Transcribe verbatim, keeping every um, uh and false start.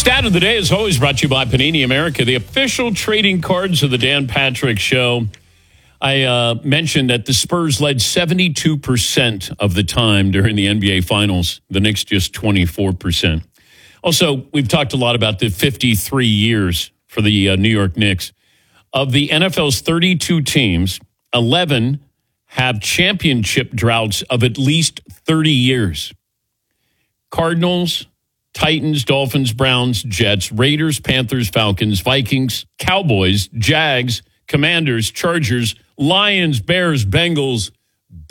Stat of the day is always brought to you by Panini America, the official trading cards of the Dan Patrick Show. I uh, mentioned that the Spurs led seventy-two percent of the time during the N B A Finals. The Knicks just twenty-four percent. Also, we've talked a lot about the fifty-three years for the uh, New York Knicks. Of the N F L's thirty-two teams, eleven have championship droughts of at least thirty years. Cardinals, Titans, Dolphins, Browns, Jets, Raiders, Panthers, Falcons, Vikings, Cowboys, Jags, Commanders, Chargers, Lions, Bears, Bengals,